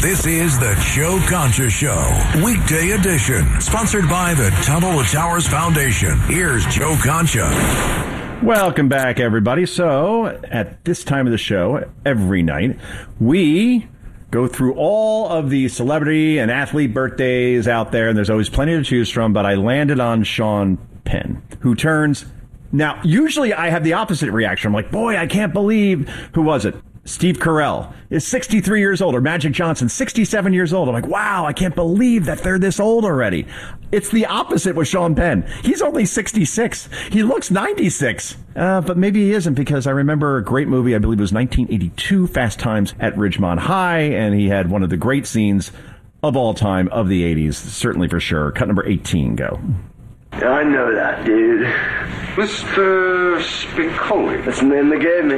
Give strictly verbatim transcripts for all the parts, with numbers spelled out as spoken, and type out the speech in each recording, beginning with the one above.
This is the Joe Concha Show, weekday edition, sponsored by the Tunnel to Towers Foundation. Here's Joe Concha. Welcome back, everybody. So, at this time of the show, every night, we go through all of the celebrity and athlete birthdays out there, and there's always plenty to choose from, but I landed on Sean Penn, who turns... Now, usually I have the opposite reaction. I'm like, boy, I can't believe... Who was it? Steve Carell is sixty-three years old, or Magic Johnson, sixty-seven years old. I'm like, wow, I can't believe that they're this old already. It's the opposite with Sean Penn. He's only sixty-six. He looks ninety-six. Uh, but maybe he isn't, because I remember a great movie, I believe it was nineteen eighty-two, Fast Times at Ridgemont High, and he had one of the great scenes of all time of the eighties, certainly for sure. Cut number eighteen, go. I know that, dude. Mister Spicoli. That's the name they gave me.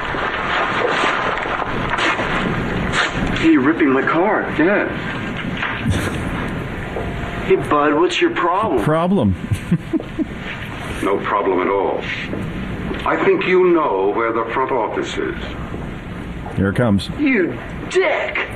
Hey, you're ripping my car. Yeah. Hey, bud, what's your problem? Problem? No problem at all. I think you know where the front office is. Here it comes. You dick!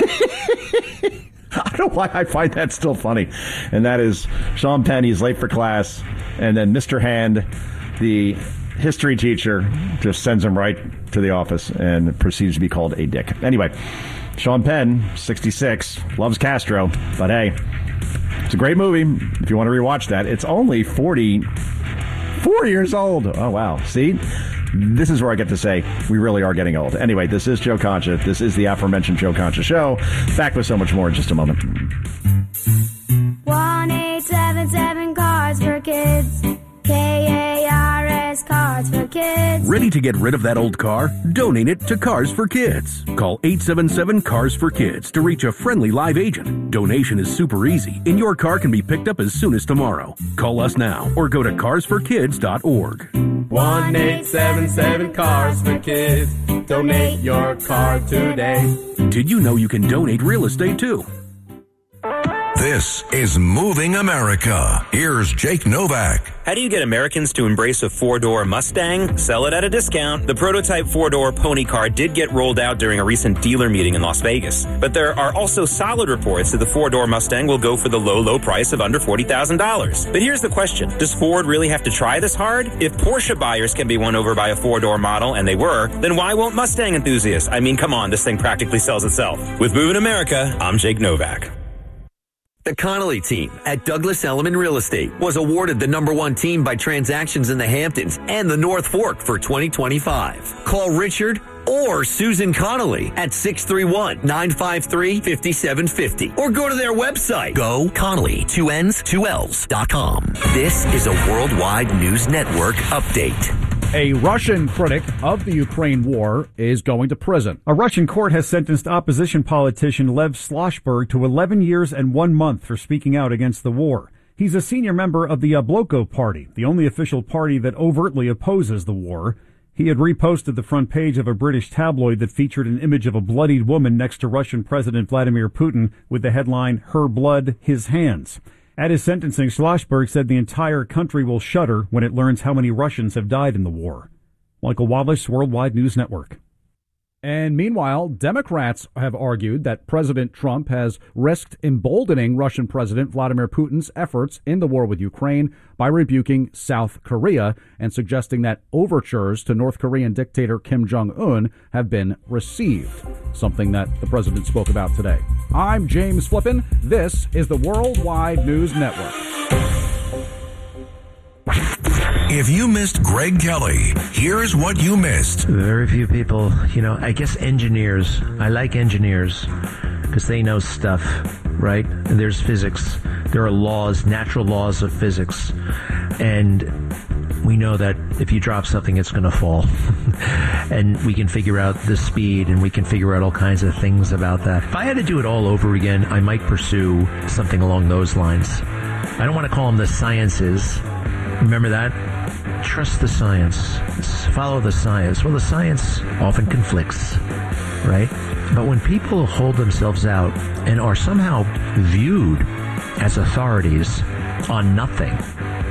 I don't know why I find that still funny. And that is Sean Penn. He's late for class. And then Mister Hand, the history teacher, just sends him right to the office and proceeds to be called a dick. Anyway, Sean Penn, sixty-six, loves Castro. But hey, it's a great movie. If you want to rewatch that, it's only forty-four years old. Oh, wow. See? This is where I get to say we really are getting old. Anyway, this is Joe Concha. This is the aforementioned Joe Concha Show. Back with so much more in just a moment. one eight seven seven Cards for Kids. K A R S Cards for Kids. Ready to get rid of that old car? Donate it to Cars for Kids. Call eight seven seven Cars for Kids to reach a friendly live agent. Donation is super easy, and your car can be picked up as soon as tomorrow. Call us now or go to cars for kids dot org. one eight seven seven Cars for Kids. Donate your car today. Did you know you can donate real estate too? This is Moving America. Here's Jake Novak. How do you get Americans to embrace a four-door Mustang? Sell it at a discount. The prototype four-door pony car did get rolled out during a recent dealer meeting in Las Vegas. But there are also solid reports that the four-door Mustang will go for the low, low price of under forty thousand dollars. But here's the question. Does Ford really have to try this hard? If Porsche buyers can be won over by a four-door model, and they were, then why won't Mustang enthusiasts? I mean, come on, this thing practically sells itself. With Moving America, I'm Jake Novak. The Connolly team at Douglas Elliman Real Estate was awarded the number one team by transactions in the Hamptons and the North Fork for twenty twenty-five. Call Richard or Susan Connolly at six three one, nine five three, five seven five zero or go to their website, go Connolly, two N's, two L's dot com. This is a Worldwide News Network update. A Russian critic of the Ukraine war is going to prison. A Russian court has sentenced opposition politician Lev Sloshberg to eleven years and one month for speaking out against the war. He's a senior member of the Yabloko Party, the only official party that overtly opposes the war. He had reposted the front page of a British tabloid that featured an image of a bloodied woman next to Russian President Vladimir Putin with the headline, "Her blood, his hands." At his sentencing, Sloshberg said the entire country will shudder when it learns how many Russians have died in the war. Michael Wallace, Worldwide News Network. And meanwhile, Democrats have argued that President Trump has risked emboldening Russian President Vladimir Putin's efforts in the war with Ukraine by rebuking South Korea and suggesting that overtures to North Korean dictator Kim Jong-un have been received, something that the president spoke about today. I'm James Flippin. This is the Worldwide News Network. If you missed Greg Kelly, here's what you missed. Very few people, you know, I guess engineers. I like engineers because they know stuff, right? There's physics. There are laws, natural laws of physics. And we know that if you drop something, it's going to fall. And we can figure out the speed, and we can figure out all kinds of things about that. If I had to do it all over again, I might pursue something along those lines. I don't want to call them the sciences. Remember that? Trust the science. Follow the science. Well, the science often conflicts, right? But when people hold themselves out and are somehow viewed as authorities on nothing,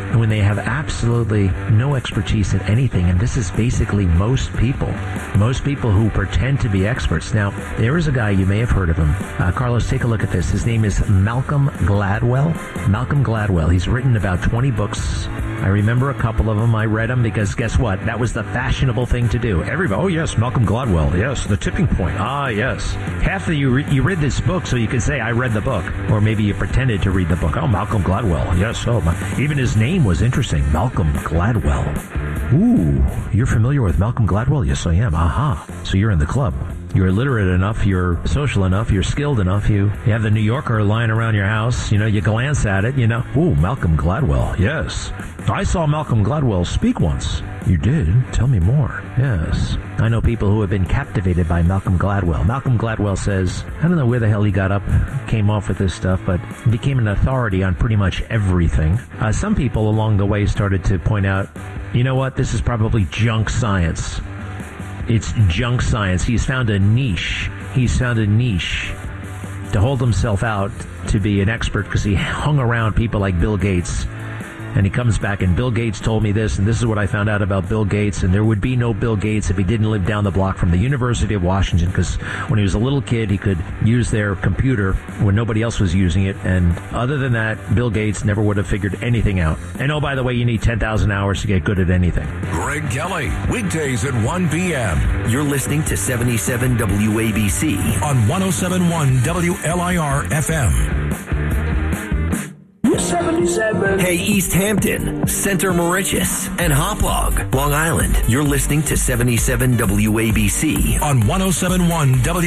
when they have absolutely no expertise in anything. And this is basically most people, most people who pretend to be experts. Now, there is a guy, you may have heard of him. Uh, Carlos, take a look at this. His name is Malcolm Gladwell. Malcolm Gladwell. He's written about twenty books. I remember a couple of them. I read them because guess what? That was the fashionable thing to do. Everybody, oh yes, Malcolm Gladwell. Yes, The Tipping Point. Ah, yes. Half of you, re- you read this book so you could say, I read the book. Or maybe you pretended to read the book. Oh, Malcolm Gladwell. Yes, oh, my. Even his name was interesting. Malcolm Gladwell. Ooh, you're familiar with Malcolm Gladwell? Yes, I am. Aha. So you're in the club. You're literate enough, you're social enough, you're skilled enough, you, you have the New Yorker lying around your house, you know, you glance at it, you know, ooh, Malcolm Gladwell, yes. I saw Malcolm Gladwell speak once. You did? Tell me more. Yes. I know people who have been captivated by Malcolm Gladwell. Malcolm Gladwell says, I don't know where the hell he got up, came off with this stuff, but became an authority on pretty much everything. Uh, some people along the way started to point out, you know what, this is probably junk science. It's junk science. He's found a niche. He's found a niche to hold himself out to be an expert because he hung around people like Bill Gates. And he comes back, and Bill Gates told me this, and this is what I found out about Bill Gates, and there would be no Bill Gates if he didn't live down the block from the University of Washington, because when he was a little kid, he could use their computer when nobody else was using it, and other than that, Bill Gates never would have figured anything out. And oh, by the way, you need ten thousand hours to get good at anything. Greg Kelly, weekdays at one p.m. You're listening to seventy-seven W A B C on one oh seven point one W L I R F M. seventy-seven. Hey, East Hampton, Center Mauritius, and Hauppauge, Long Island. You're listening to seventy-seven W A B C on one oh seven point one W